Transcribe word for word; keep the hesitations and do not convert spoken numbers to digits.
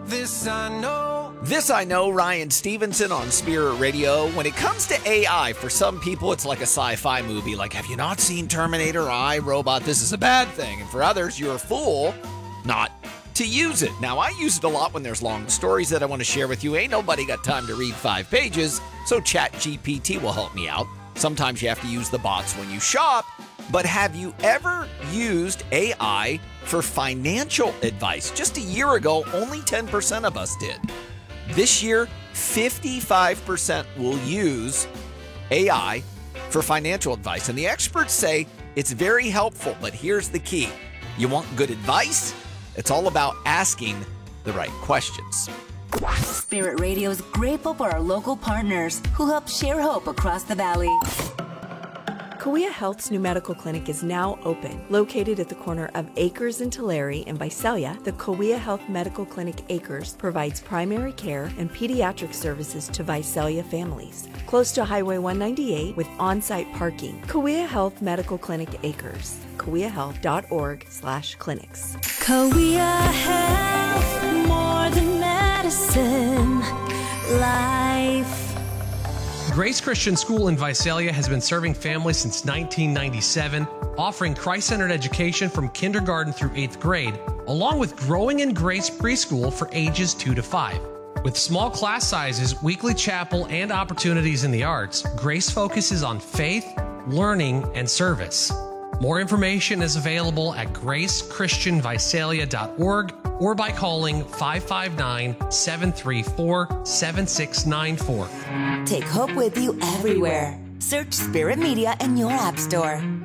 This I know. This I know, Ryan Stevenson on Spirit Radio. When it comes to A I, for some people, it's like a sci-fi movie. Like, have you not seen Terminator or I, Robot? This is a bad thing. And for others, you're a fool not to use it. Now, I use it a lot when there's long stories that I want to share with you. Ain't nobody got time to read five pages, so ChatGPT will help me out. Sometimes you have to use the bots when you shop. But have you ever used A I for financial advice? Just a year ago, only ten percent of us did. This year, fifty-five percent will use A I for financial advice. And the experts say it's very helpful, but here's the key. You want good advice? It's all about asking the right questions. Spirit Radio is grateful for our local partners who help share hope across the valley. Kauai Health's new medical clinic is now open. Located at the corner of Acres and Tulare in Visalia, the Kauai Health Medical Clinic Acres provides primary care and pediatric services to Visalia families. Close to Highway one ninety-eight with on-site parking. Kauai Health Medical Clinic Acres. kauai health dot org slash clinics. Kauai Health, more than medicine, life. Grace Christian School in Visalia has been serving families since nineteen ninety-seven, offering Christ-centered education from kindergarten through eighth grade, along with Growing in Grace preschool for ages two to five. With small class sizes, weekly chapel, and opportunities in the arts, Grace focuses on faith, learning, and service. More information is available at grace christian visalia dot org or by calling five five nine, seven three four, seven six nine four. Take hope with you everywhere. Search Spirit Media in your app store.